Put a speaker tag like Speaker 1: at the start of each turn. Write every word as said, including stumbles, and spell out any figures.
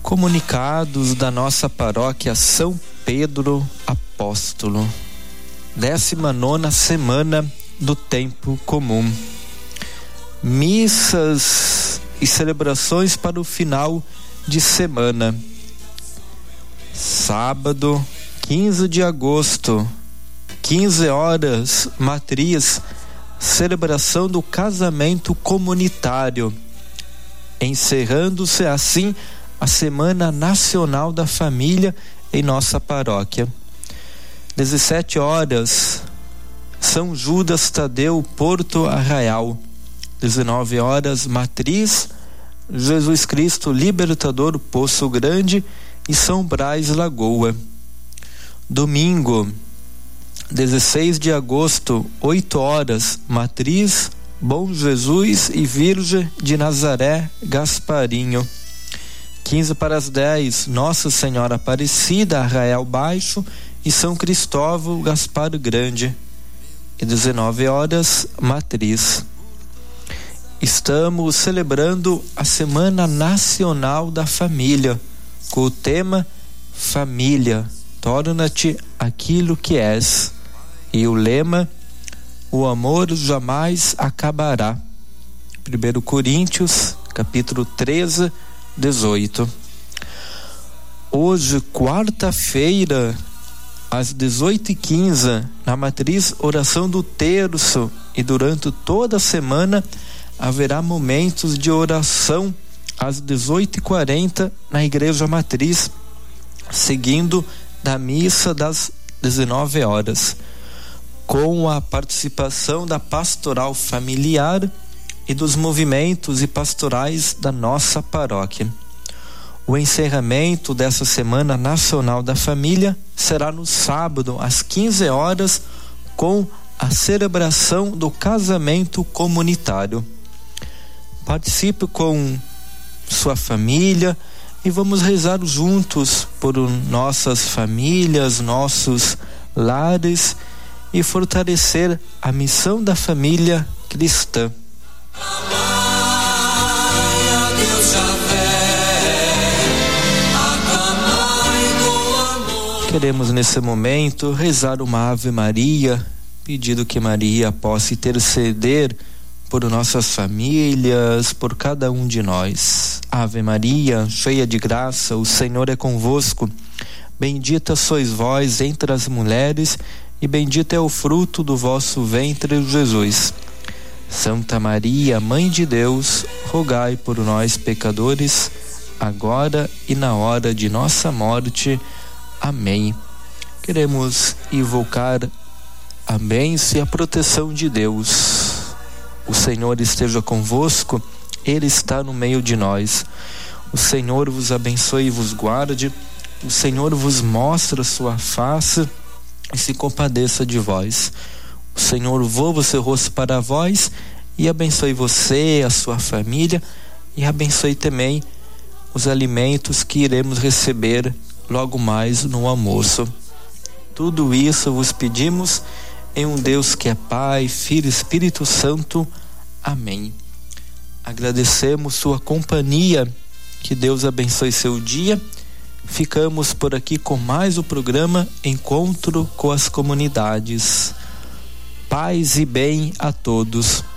Speaker 1: Comunicados da nossa paróquia São Pedro Apóstolo, décima nona semana do tempo comum. Missas e celebrações para o final de semana. Sábado, quinze de agosto, quinze horas, matriz, celebração do casamento comunitário, encerrando-se assim a Semana Nacional da Família em nossa paróquia. dezessete horas, São Judas Tadeu, Porto Arraial. dezenove horas, Matriz, Jesus Cristo Libertador, Poço Grande e São Brás, Lagoa. Domingo, dezesseis de agosto, oito horas, Matriz, Bom Jesus e Virgem de Nazaré, Gasparinho. quinze para as dez, Nossa Senhora Aparecida, Arraial Baixo e São Cristóvão, Gaspar Grande. E dezenove horas, Matriz. Estamos celebrando a Semana Nacional da Família, com o tema Família, torna-te aquilo que és. E o lema, o amor jamais acabará. primeiro Coríntios, capítulo treze, dezoito. Hoje, quarta-feira, às dezoito e quinze, na matriz Oração do Terço, e durante toda a semana haverá momentos de oração às dezoito e quarenta na Igreja Matriz, seguindo da missa das dezenove horas, com a participação da pastoral familiar e dos movimentos e pastorais da nossa paróquia. O encerramento dessa Semana Nacional da Família será no sábado, às quinze horas, com a celebração do casamento comunitário. Participe com sua família e vamos rezar juntos por nossas famílias, nossos lares e fortalecer a missão da família cristã. Queremos nesse momento rezar uma Ave Maria, pedindo que Maria possa interceder por nossas famílias, por cada um de nós. Ave Maria, cheia de graça, o Senhor é convosco. Bendita sois vós entre as mulheres, e bendito é o fruto do vosso ventre, Jesus. Santa Maria, Mãe de Deus, rogai por nós, pecadores, agora e na hora de nossa morte. Amém. Queremos invocar a bênção e a proteção de Deus. O Senhor esteja convosco, Ele está no meio de nós. O Senhor vos abençoe e vos guarde. O Senhor vos mostre a sua face e se compadeça de vós. O Senhor volva o seu rosto para vós e abençoe você, a sua família, e abençoe também os alimentos que iremos receber logo mais no almoço. Tudo isso vos pedimos em um Deus que é Pai, Filho e Espírito Santo. Amém. Agradecemos sua companhia, que Deus abençoe seu dia. Ficamos por aqui com mais o programa Encontro com as Comunidades. Paz e bem a todos.